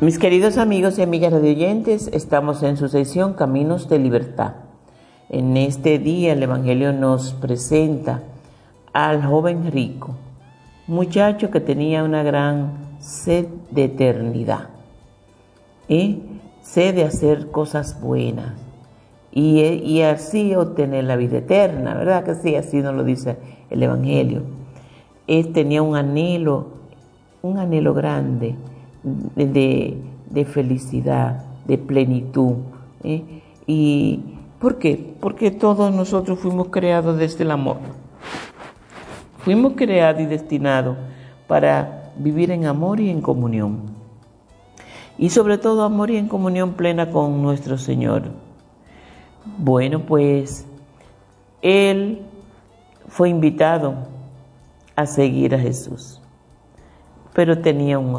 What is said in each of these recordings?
Mis queridos amigos y amigas radioyentes, estamos en su sección Caminos de Libertad. En este día el Evangelio nos presenta al joven rico, muchacho que tenía una gran sed de eternidad, sed de hacer cosas buenas y así obtener la vida eterna, ¿verdad que sí? Así nos lo dice el Evangelio. Él tenía un anhelo grande de felicidad, de plenitud. ¿Y por qué? Porque todos nosotros fuimos creados desde el amor. Fuimos creados y destinados para vivir en amor y en comunión. Y sobre todo amor y en comunión plena con nuestro Señor. Bueno, pues él fue invitado a seguir a Jesús, pero tenía un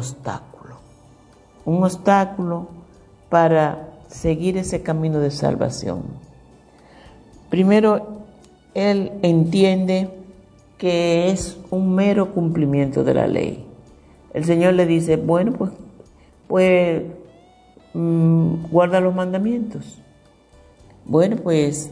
obstáculo para seguir ese camino de salvación. Primero, él entiende que es un mero cumplimiento de la ley. El Señor le dice, bueno, pues guarda los mandamientos. Bueno, pues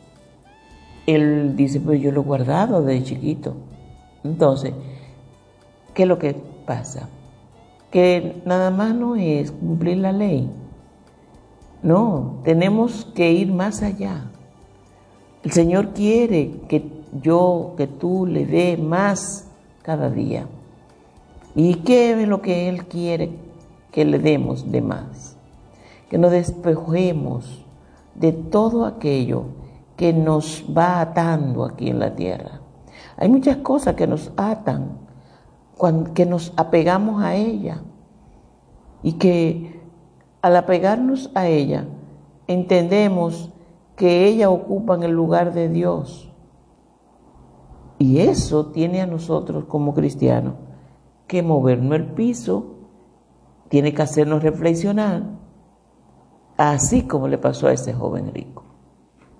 él dice, pues yo lo he guardado desde chiquito. Entonces, ¿qué es lo que pasa? Que nada más no es cumplir la ley. No, tenemos que ir más allá. El Señor quiere que tú le dé más cada día. ¿Y qué es lo que Él quiere que le demos de más? Que nos despojemos de todo aquello que nos va atando aquí en la tierra. Hay muchas cosas que nos atan, que nos apegamos a ella y que al apegarnos a ella entendemos que ella ocupa en el lugar de Dios. Y eso tiene a nosotros como cristianos que movernos el piso, tiene que hacernos reflexionar, así como le pasó a ese joven rico.